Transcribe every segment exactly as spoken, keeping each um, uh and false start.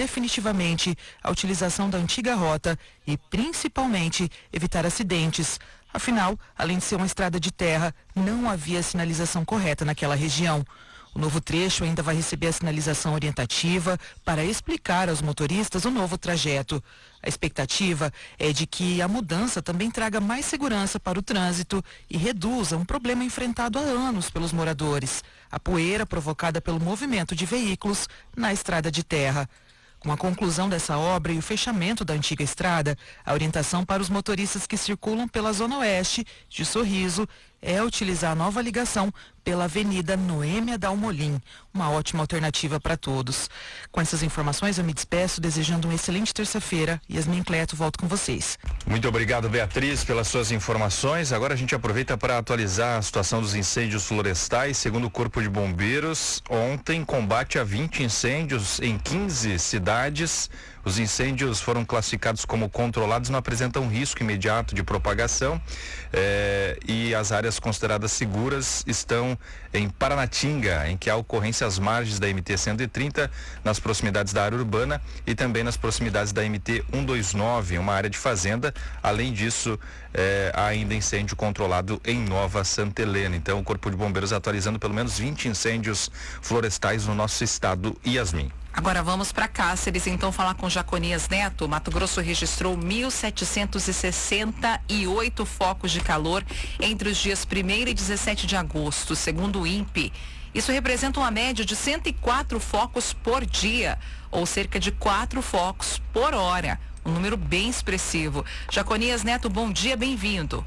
definitivamente a utilização da antiga rota e, principalmente, evitar acidentes. Afinal, além de ser uma estrada de terra, não havia sinalização correta naquela região. O novo trecho ainda vai receber a sinalização orientativa para explicar aos motoristas o novo trajeto. A expectativa é de que a mudança também traga mais segurança para o trânsito e reduza um problema enfrentado há anos pelos moradores: a poeira provocada pelo movimento de veículos na estrada de terra. Com a conclusão dessa obra e o fechamento da antiga estrada, a orientação para os motoristas que circulam pela Zona Oeste de Sorriso é utilizar a nova ligação pela Avenida Noêmia Dalmolin, uma ótima alternativa para todos. Com essas informações, eu me despeço desejando uma excelente terça-feira. Yasmin Cleto, volto com vocês. Muito obrigado, Beatriz, pelas suas informações. Agora a gente aproveita para atualizar a situação dos incêndios florestais. Segundo o Corpo de Bombeiros, ontem combate a vinte incêndios em quinze cidades. Os incêndios foram classificados como controlados, não apresentam risco imediato de propagação, eh, e as áreas consideradas seguras estão em Paranatinga, em que há ocorrência às margens da M T cento e trinta, nas proximidades da área urbana e também nas proximidades da M T cento e vinte e nove, uma área de fazenda. Além disso, eh, há ainda incêndio controlado em Nova Santa Helena. Então, o Corpo de Bombeiros atualizando pelo menos vinte incêndios florestais no nosso estado. Yasmin. Agora vamos para Cáceres, então, falar com Jaconias Neto. Mato Grosso registrou mil setecentos e sessenta e oito focos de calor entre os dias primeiro e dezessete de agosto, segundo o INPE. Isso representa uma média de cento e quatro focos por dia, ou cerca de quatro focos por hora. Um número bem expressivo. Jaconias Neto, bom dia, bem-vindo.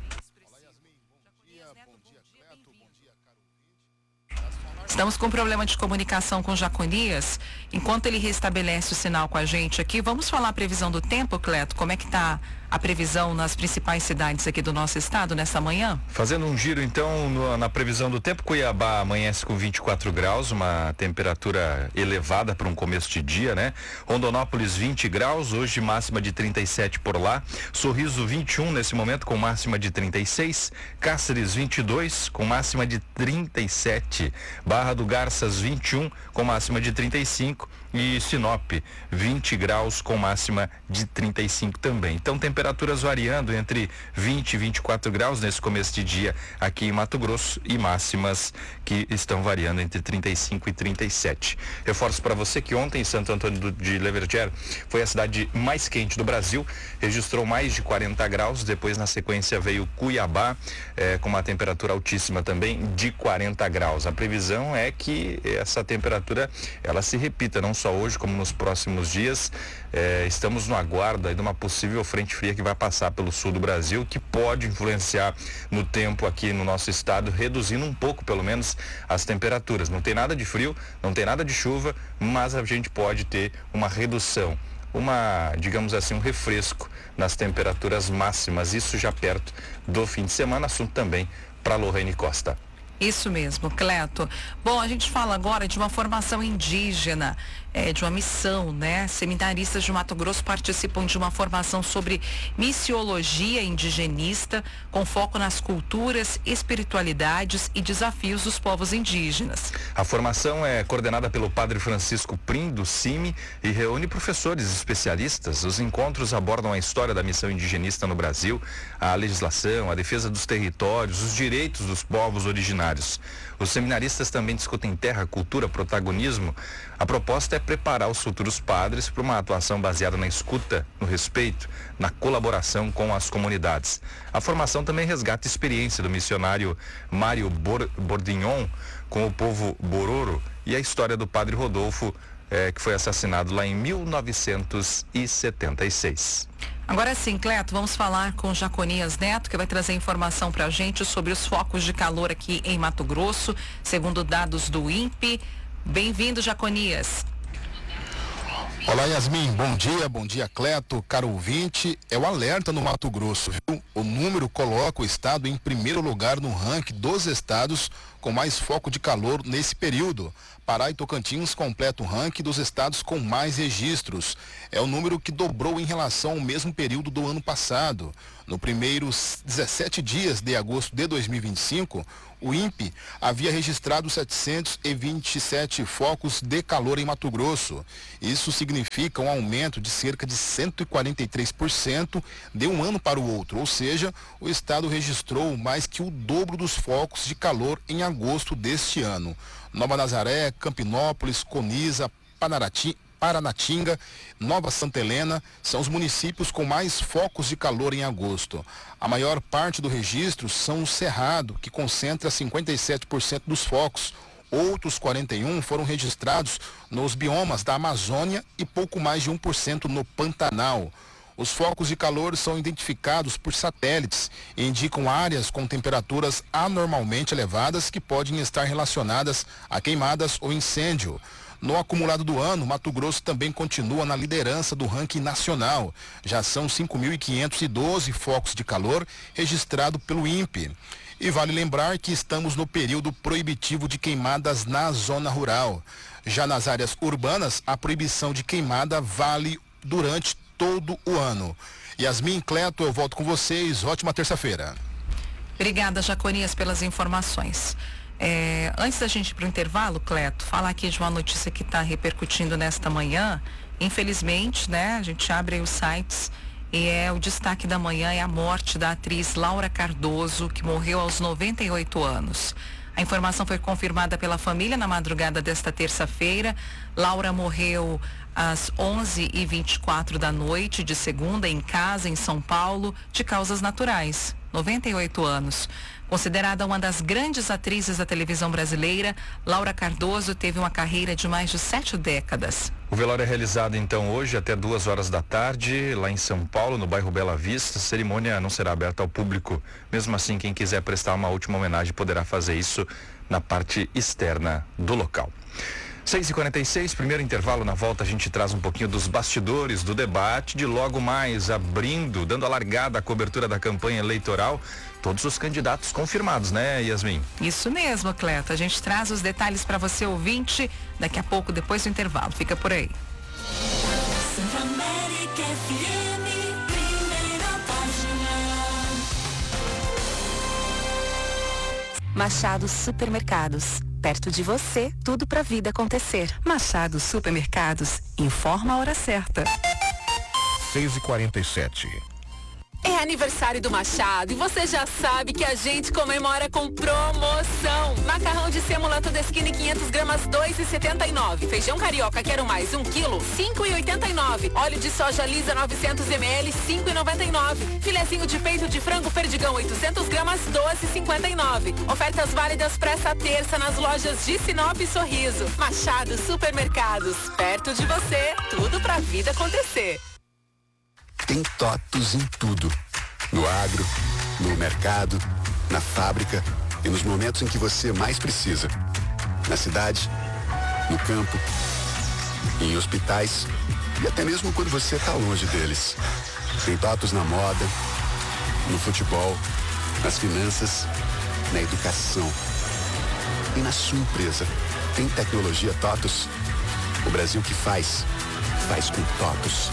Estamos com problema de comunicação com Jaconias. Enquanto ele restabelece o sinal com a gente aqui, vamos falar a previsão do tempo, Cleto? Como é que está a previsão nas principais cidades aqui do nosso estado nessa manhã? Fazendo um giro então no, na previsão do tempo, Cuiabá amanhece com vinte e quatro graus, uma temperatura elevada para um começo de dia, né? Rondonópolis vinte graus, hoje máxima de trinta e sete por lá. Sorriso vinte e um nesse momento com máxima de trinta e seis. Cáceres vinte e dois com máxima de trinta e sete. Barra do Garças vinte e um com máxima de trinta e cinco. E Sinop vinte graus com máxima de trinta e cinco também. Então, temperaturas variando entre vinte e vinte e quatro graus nesse começo de dia aqui em Mato Grosso e máximas que estão variando entre trinta e cinco e trinta e sete. Reforço para você que ontem Santo Antônio de Leverger foi a cidade mais quente do Brasil, registrou mais de quarenta graus. Depois, na sequência, veio Cuiabá eh, com uma temperatura altíssima também de quarenta graus. A previsão é que essa temperatura ela se repita, não só hoje como nos próximos dias. Eh, estamos no aguardo de uma possível frente fria que vai passar pelo sul do Brasil, que pode influenciar no tempo aqui no nosso estado, reduzindo um pouco pelo menos as temperaturas. Não tem nada de frio, não tem nada de chuva, mas a gente pode ter uma redução, uma, digamos assim, um refresco nas temperaturas máximas, isso já perto do fim de semana. Assunto também para Lorraine Costa. Isso mesmo, Cleto. Bom, a gente fala agora de uma formação indígena, é, de uma missão, né? Seminaristas de Mato Grosso participam de uma formação sobre missiologia indigenista, com foco nas culturas, espiritualidades e desafios dos povos indígenas. A formação é coordenada pelo padre Francisco Prim, do C I M, e reúne professores especialistas. Os encontros abordam a história da missão indigenista no Brasil, a legislação, a defesa dos territórios, os direitos dos povos originários. Os seminaristas também discutem terra, cultura, protagonismo. A proposta é preparar os futuros padres para uma atuação baseada na escuta, no respeito, na colaboração com as comunidades. A formação também resgata a experiência do missionário Mário Bordignon com o povo Bororo e a história do padre Rodolfo, eh, que foi assassinado lá em mil novecentos e setenta e seis. Agora sim, Cleto, vamos falar com Jaconias Neto, que vai trazer informação para a gente sobre os focos de calor aqui em Mato Grosso, segundo dados do INPE. Bem-vindo, Jaconias. Olá, Yasmin, bom dia, bom dia, Cleto, caro ouvinte. É o alerta no Mato Grosso, viu? O número coloca o estado em primeiro lugar no ranking dos estados com mais foco de calor nesse período. Pará e Tocantins completam o ranking dos estados com mais registros. É o número que dobrou em relação ao mesmo período do ano passado. No primeiros dezessete dias de agosto de dois mil e vinte e cinco, o INPE havia registrado setecentos e vinte e sete focos de calor em Mato Grosso. Isso significa um aumento de cerca de cento e quarenta e três por cento de um ano para o outro, ou seja, o estado registrou mais que o dobro dos focos de calor em agosto deste ano. Nova Nazaré, Campinópolis, Coniza, Panarati, Paranatinga, Nova Santa Helena são os municípios com mais focos de calor em agosto. A maior parte do registro são o Cerrado, que concentra cinquenta e sete por cento dos focos. Outros quarenta e um por cento foram registrados nos biomas da Amazônia e pouco mais de um por cento no Pantanal. Os focos de calor são identificados por satélites e indicam áreas com temperaturas anormalmente elevadas que podem estar relacionadas a queimadas ou incêndio. No acumulado do ano, Mato Grosso também continua na liderança do ranking nacional. Já são cinco mil quinhentos e doze focos de calor registrados pelo INPE. E vale lembrar que estamos no período proibitivo de queimadas na zona rural. Já nas áreas urbanas, a proibição de queimada vale durante todo o ano. Yasmin, Cleto, eu volto com vocês. Ótima terça-feira. Obrigada, Jaconias, pelas informações. É, antes da gente ir para o intervalo, Cleto, falar aqui de uma notícia que está repercutindo nesta manhã. Infelizmente, né, a gente abre aí os sites e é o destaque da manhã é a morte da atriz Laura Cardoso, que morreu aos noventa e oito anos. A informação foi confirmada pela família na madrugada desta terça-feira. Laura morreu às onze e vinte e quatro da noite de segunda em casa em São Paulo de causas naturais. noventa e oito anos. Considerada uma das grandes atrizes da televisão brasileira, Laura Cardoso teve uma carreira de mais de sete décadas. O velório é realizado então hoje até duas horas da tarde, lá em São Paulo, no bairro Bela Vista. A cerimônia não será aberta ao público. Mesmo assim, quem quiser prestar uma última homenagem poderá fazer isso na parte externa do local. seis e quarenta e seis, primeiro intervalo. Na volta a gente traz um pouquinho dos bastidores do debate de logo mais, abrindo, dando a largada à cobertura da campanha eleitoral. Todos os candidatos confirmados, né, Yasmin? Isso mesmo, Cleto. A gente traz os detalhes para você, ouvinte, daqui a pouco, depois do intervalo. Fica por aí. Machado Supermercados. Perto de você, tudo pra vida acontecer. Machado Supermercados, informa a hora certa. seis e quarenta e sete. É aniversário do Machado e você já sabe que a gente comemora com promoção. Macarrão de sêmola Todeskine quinhentas gramas, dois e setenta e nove. Feijão carioca quero mais um quilo, cinco e oitenta e nove. Óleo de soja lisa novecentos mililitros, cinco e noventa e nove. Filezinho de peito de frango perdigão oitocentas gramas, doze e cinquenta e nove. Ofertas válidas para essa terça nas lojas de Sinop e Sorriso. Machado Supermercados, perto de você, tudo pra vida acontecer. Tem TOTUS em tudo. No agro, no mercado, na fábrica e nos momentos em que você mais precisa. Na cidade, no campo, em hospitais e até mesmo quando você está longe deles. Tem TOTUS na moda, no futebol, nas finanças, na educação e na sua empresa. Tem tecnologia TOTUS. O Brasil que faz, faz com TOTUS.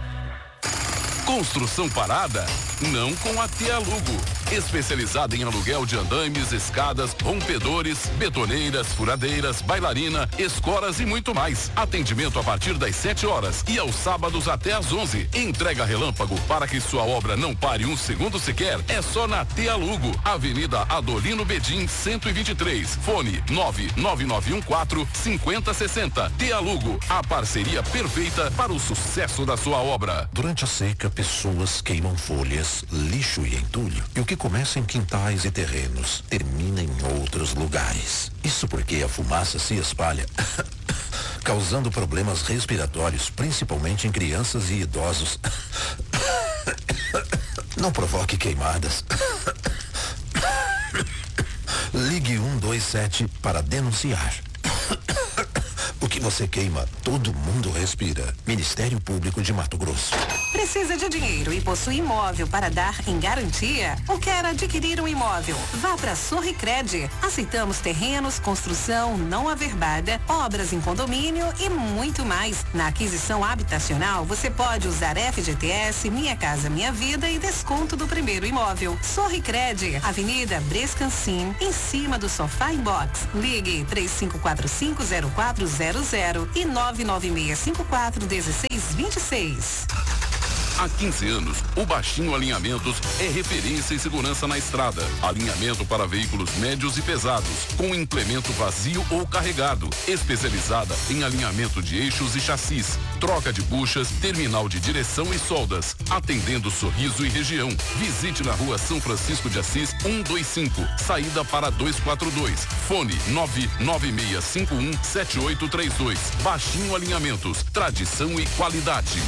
Construção parada? Não com a Tealugo. Especializada em aluguel de andaimes, escadas, rompedores, betoneiras, furadeiras, bailarina, escoras e muito mais. Atendimento a partir das sete horas e aos sábados até às onze. Entrega relâmpago para que sua obra não pare um segundo sequer. É só na Tealugo, Avenida Adolino Bedim, cento e vinte e três. Fone nove nove nove um quatro cinco zero seis zero. Tealugo, a parceria perfeita para o sucesso da sua obra. Durante a seca, pessoas queimam folhas, lixo e entulho. E o que começa em quintais e terrenos, termina em outros lugares. Isso porque a fumaça se espalha, causando problemas respiratórios, principalmente em crianças e idosos. Não provoque queimadas. Ligue um dois sete para denunciar. O O que você queima, todo mundo respira. Ministério Público de Mato Grosso. Precisa de dinheiro e possui imóvel para dar em garantia? Ou quer adquirir um imóvel? Vá para Sorricred. Aceitamos terrenos, construção não averbada, obras em condomínio e muito mais. Na aquisição habitacional, você pode usar F G T S, Minha Casa Minha Vida e desconto do primeiro imóvel. Sorricred, Avenida Brescancin, em cima do Sofá Inbox. Ligue três cinco quatro cinco zero quatro zero zero e nove nove seis cinco quatro um seis dois seis. Há quinze anos, o Baixinho Alinhamentos é referência em segurança na estrada. Alinhamento para veículos médios e pesados, com implemento vazio ou carregado. Especializada em alinhamento de eixos e chassis, troca de buchas, terminal de direção e soldas. Atendendo Sorriso e região. Visite na rua São Francisco de Assis, cento e vinte e cinco, saída para duzentos e quarenta e dois. Fone nove nove seis cinco um sete oito três dois. Baixinho Alinhamentos, tradição e qualidade.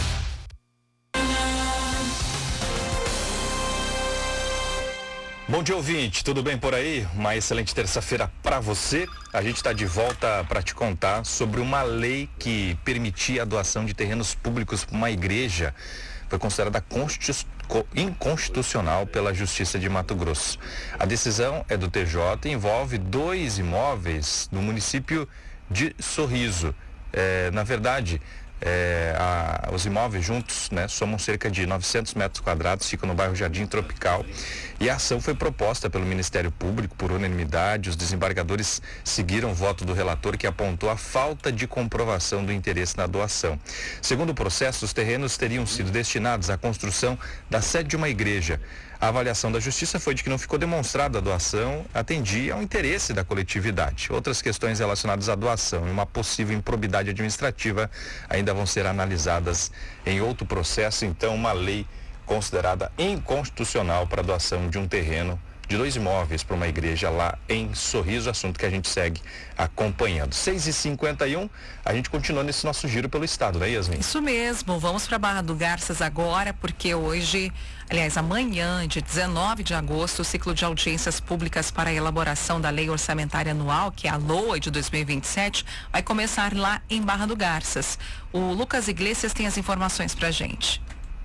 Bom dia, ouvinte, tudo bem por aí? Uma excelente terça-feira para você. A gente está de volta para te contar sobre uma lei que permitia a doação de terrenos públicos para uma igreja. Foi considerada inconstitucional pela Justiça de Mato Grosso. A decisão é do T J e envolve dois imóveis do município de Sorriso. É, na verdade, É, a, os imóveis juntos, né, somam cerca de novecentos metros quadrados, ficam no bairro Jardim Tropical, e a ação foi proposta pelo Ministério Público por unanimidade. Os desembargadores seguiram o voto do relator, que apontou a falta de comprovação do interesse na doação. Segundo o processo, os terrenos teriam sido destinados à construção da sede de uma igreja. A avaliação da Justiça foi de que não ficou demonstrada a doação atendia ao interesse da coletividade. Outras questões relacionadas à doação e uma possível improbidade administrativa ainda vão ser analisadas em outro processo. Então, uma lei considerada inconstitucional para a doação de um terreno, de dois imóveis para uma igreja lá em Sorriso, assunto que a gente segue acompanhando. seis e cinquenta e um, a gente continua nesse nosso giro pelo estado, né, Yasmin? Isso mesmo, vamos para Barra do Garças agora, porque hoje, aliás, amanhã, dia dezenove de agosto, o ciclo de audiências públicas para a elaboração da Lei Orçamentária Anual, que é a LOA de dois mil e vinte e sete, vai começar lá em Barra do Garças. O Lucas Iglesias tem as informações pra gente.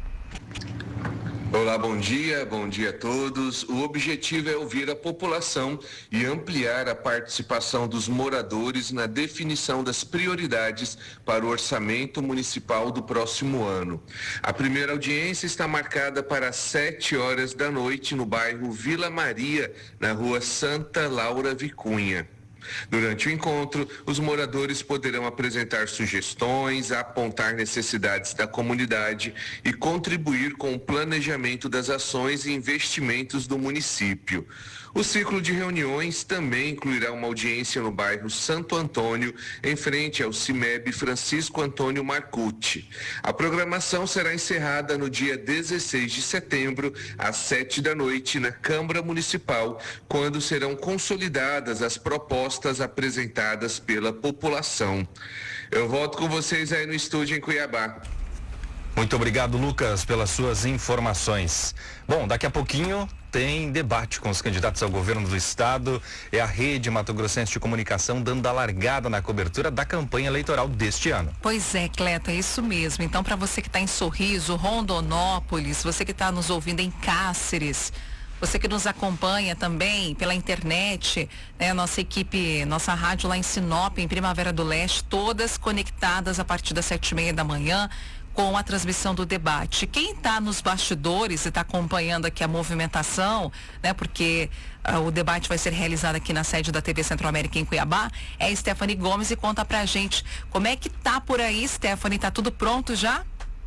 Olá, bom dia, bom dia a todos. O objetivo é ouvir a população e ampliar a participação dos moradores na definição das prioridades para o orçamento municipal do próximo ano. A primeira audiência está marcada para as sete horas da noite no bairro Vila Maria, na rua Santa Laura Vicunha. Durante o encontro, os moradores poderão apresentar sugestões, apontar necessidades da comunidade e contribuir com o planejamento das ações e investimentos do município. O ciclo de reuniões também incluirá uma audiência no bairro Santo Antônio, em frente ao CIMEB Francisco Antônio Marcucci. A programação será encerrada no dia dezesseis de setembro, às sete da noite, na Câmara Municipal, quando serão consolidadas as propostas apresentadas pela população. Eu volto com vocês aí no estúdio em Cuiabá. Muito obrigado, Lucas, pelas suas informações. Bom, daqui a pouquinho tem debate com os candidatos ao governo do estado. É a Rede Mato Grossense de Comunicação dando a largada na cobertura da campanha eleitoral deste ano. Pois é, Cleto, é isso mesmo. Então, para você que está em Sorriso, Rondonópolis, você que está nos ouvindo em Cáceres, você que nos acompanha também pela internet, né, nossa equipe, nossa rádio lá em Sinop, em Primavera do Leste, todas conectadas a partir das sete e meia da manhã, com a transmissão do debate. Quem está nos bastidores e está acompanhando aqui a movimentação, né, porque uh, o debate vai ser realizado aqui na sede da T V Centro-América em Cuiabá, é a Stephanie Gomes, e conta pra gente como é que tá por aí, Stephanie, tá tudo pronto já?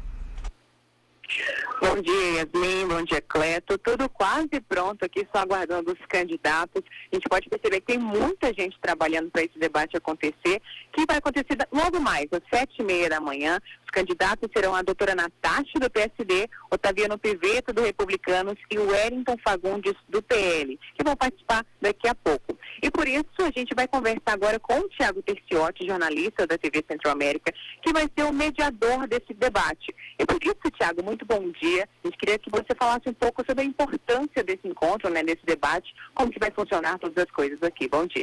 Bom dia, Yasmin, bom dia, Cleto. Tudo quase pronto aqui, só aguardando os candidatos. A gente pode perceber que tem muita gente trabalhando para esse debate acontecer, que vai acontecer logo mais, às sete e meia da manhã. Os candidatos serão a doutora Natasha, do P S D, Otaviano Piveto, do Republicanos, e o Wellington Fagundes, do P L, que vão participar daqui a pouco. E por isso a gente vai conversar agora com o Thiago Terciotti, jornalista da T V Centro-América, que vai ser o mediador desse debate. E por isso, Thiago, muito bom dia. A gente queria que você falasse um pouco sobre a importância desse encontro, né, desse debate, como que vai funcionar todas as coisas aqui. Bom dia.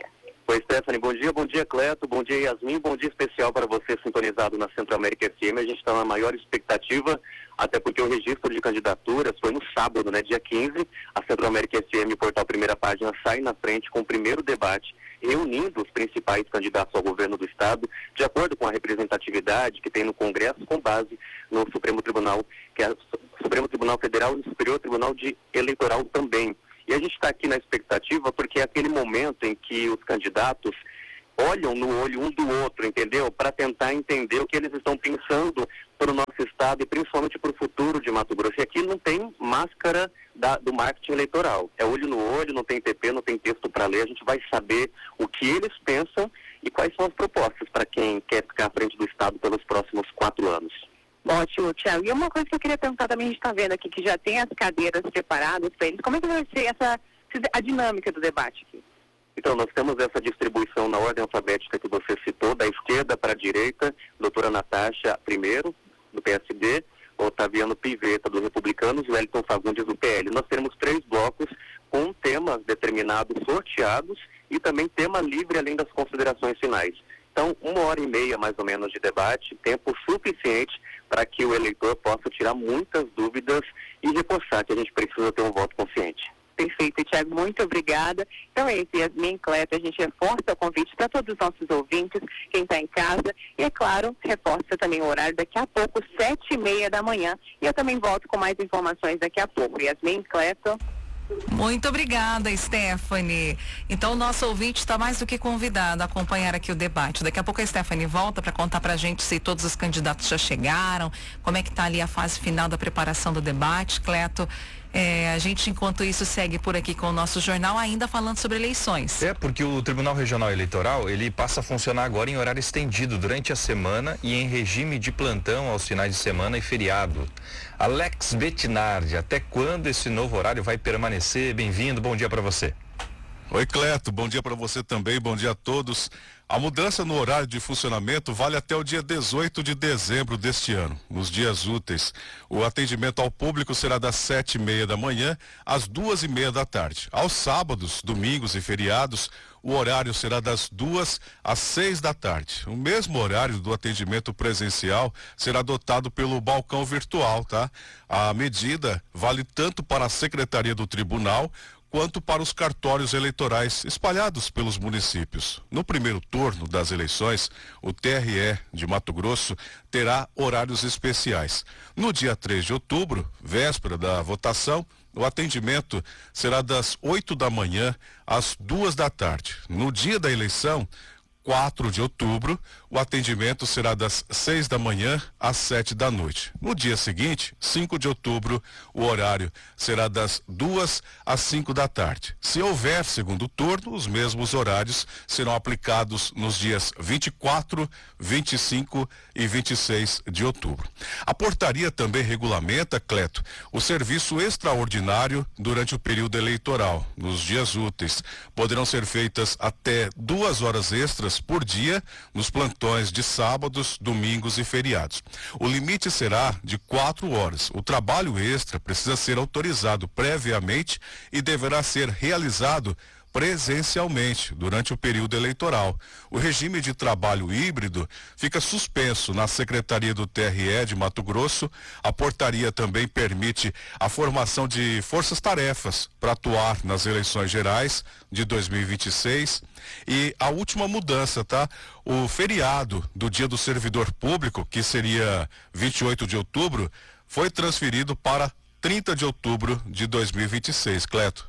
Oi, Stephanie, bom dia, bom dia, Cleto, bom dia, Yasmin, bom dia especial para você sintonizado na Centro América F M. A gente está na maior expectativa, até porque o registro de candidaturas foi no sábado, né, dia quinze. A Centro América F M, portal Primeira Página, sai na frente com o primeiro debate, reunindo os principais candidatos ao governo do Estado, de acordo com a representatividade que tem no Congresso, com base no Supremo Tribunal, que é o Supremo Tribunal Federal e o Superior Tribunal de Eleitoral também. E a gente está aqui na expectativa porque é aquele momento em que os candidatos olham no olho um do outro, entendeu? Para tentar entender o que eles estão pensando para o nosso Estado e principalmente para o futuro de Mato Grosso. E aqui não tem máscara da, do marketing eleitoral. É olho no olho, não tem T P, não tem texto para ler. A gente vai saber o que eles pensam e quais são as propostas para quem quer ficar à frente do Estado pelos próximos quatro anos. Ótimo, Thiago. E uma coisa que eu queria perguntar também, a gente está vendo aqui que já tem as cadeiras separadas para eles. Como é que vai ser essa, a dinâmica do debate aqui? Então, nós temos essa distribuição na ordem alfabética que você citou, da esquerda para a direita, doutora Natasha, primeiro, do P S D, Otaviano Pivetta, do Republicanos, e Wellington Fagundes, do P L. Nós temos três blocos com temas determinados, sorteados, e também tema livre, além das considerações finais. Então, uma hora e meia, mais ou menos, de debate, tempo suficiente para que o eleitor possa tirar muitas dúvidas e reforçar que a gente precisa ter um voto consciente. Perfeito, Thiago, muito obrigada. Então é isso, Yasmin, Cleto, a gente reforça o convite para todos os nossos ouvintes, quem está em casa, e é claro, reforça também o horário daqui a pouco, sete e meia da manhã, e eu também volto com mais informações daqui a pouco. Yasmin, Cleto. Muito obrigada, Stephanie. Então, o nosso ouvinte está mais do que convidado a acompanhar aqui o debate. Daqui a pouco a Stephanie volta para contar para a gente se todos os candidatos já chegaram, como é que está ali a fase final da preparação do debate, Cleto. É, a gente, enquanto isso, segue por aqui com o nosso jornal, ainda falando sobre eleições. É, porque o Tribunal Regional Eleitoral, ele passa a funcionar agora em horário estendido durante a semana e em regime de plantão aos finais de semana e feriado. Alex Bettinardi, até quando esse novo horário vai permanecer? Bem-vindo, bom dia para você. Oi, Cleto, bom dia para você também, bom dia a todos. A mudança no horário de funcionamento vale até o dia dezoito de dezembro deste ano, nos dias úteis. O atendimento ao público será das sete e meia da manhã às duas e meia da tarde. Aos sábados, domingos e feriados, o horário será das duas às seis da tarde. O mesmo horário do atendimento presencial será adotado pelo balcão virtual, tá? A medida vale tanto para a Secretaria do Tribunal quanto para os cartórios eleitorais espalhados pelos municípios. No primeiro turno das eleições, o T R E de Mato Grosso terá horários especiais. No dia três de outubro, véspera da votação, o atendimento será das oito da manhã às duas da tarde. No dia da eleição, quatro de outubro, o atendimento será das seis da manhã às sete da noite. No dia seguinte, cinco de outubro, o horário será das duas às cinco da tarde. Se houver segundo turno, os mesmos horários serão aplicados nos dias vinte e quatro, vinte e cinco e vinte e seis de outubro. A portaria também regulamenta, Cleto, o serviço extraordinário durante o período eleitoral. Nos dias úteis, poderão ser feitas até duas horas extras por dia nos plantões de sábados, domingos e feriados. O limite será de quatro horas. O trabalho extra precisa ser autorizado previamente e deverá ser realizado presencialmente durante o período eleitoral. O regime de trabalho híbrido fica suspenso na Secretaria do T R E de Mato Grosso. A portaria também permite a formação de forças-tarefas para atuar nas eleições gerais de dois mil e vinte e seis. E a última mudança, tá? O feriado do Dia do Servidor Público, que seria vinte e oito de outubro, foi transferido para trinta de outubro de dois mil e vinte e seis, Cleto.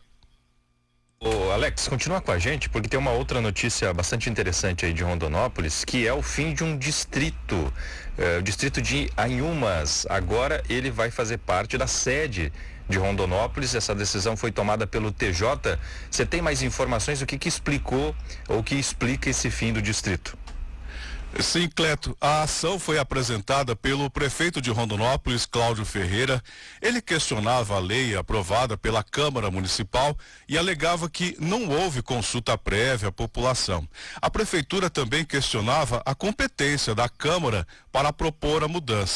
Ô Alex, continua com a gente, porque tem uma outra notícia bastante interessante aí de Rondonópolis, que é o fim de um distrito, é, o distrito de Anhumas. Agora ele vai fazer parte da sede de Rondonópolis. Essa decisão foi tomada pelo T J. Você tem mais informações do que que explicou ou que explica esse fim do distrito? Sim, Cleto, a ação foi apresentada pelo prefeito de Rondonópolis, Cláudio Ferreira. Ele questionava a lei aprovada pela Câmara Municipal e alegava que não houve consulta prévia à população. A prefeitura também questionava a competência da Câmara para propor a mudança.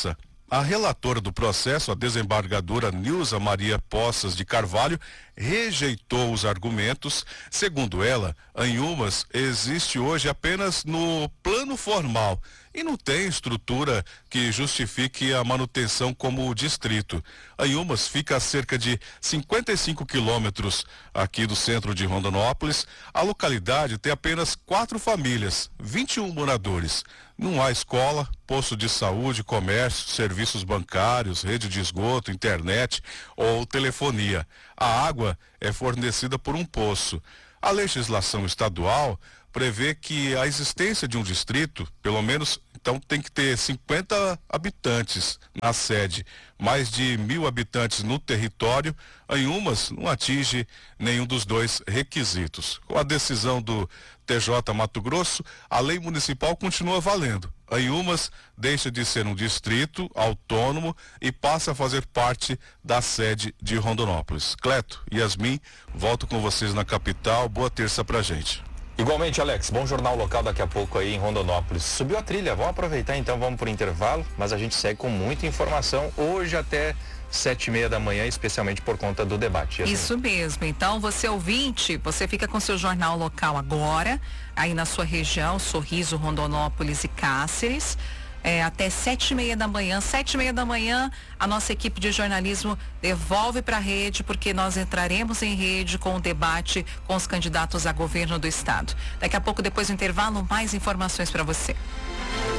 A relatora do processo, a desembargadora Nilza Maria Poças de Carvalho, rejeitou os argumentos. Segundo ela, Anhumas existe hoje apenas no plano formal e não tem estrutura que justifique a manutenção como distrito. Anhumas fica a cerca de cinquenta e cinco quilômetros aqui do centro de Rondonópolis. A localidade tem apenas quatro famílias, vinte e um moradores. Não há escola, posto de saúde, comércio, serviços bancários, rede de esgoto, internet ou telefonia. A água é fornecida por um poço. A legislação estadual prevê que a existência de um distrito, pelo menos, então tem que ter cinquenta habitantes na sede, mais de mil habitantes no território. Anhumas não atinge nenhum dos dois requisitos. Com a decisão do T J Mato Grosso, a lei municipal continua valendo. Anhumas deixa de ser um distrito autônomo e passa a fazer parte da sede de Rondonópolis. Cleto, Yasmin, volto com vocês na capital. Boa terça pra gente. Igualmente, Alex, bom jornal local daqui a pouco aí em Rondonópolis. Subiu a trilha, vamos aproveitar então, vamos por intervalo, mas a gente segue com muita informação hoje até sete e meia da manhã, especialmente por conta do debate. Assim. Isso mesmo. Então, você ouvinte, você fica com seu jornal local agora, aí na sua região, Sorriso, Rondonópolis e Cáceres. É, até sete e meia da manhã. Sete e meia da manhã, a nossa equipe de jornalismo devolve para a rede, porque nós entraremos em rede com o debate com os candidatos a governo do estado. Daqui a pouco, depois do intervalo, mais informações para você.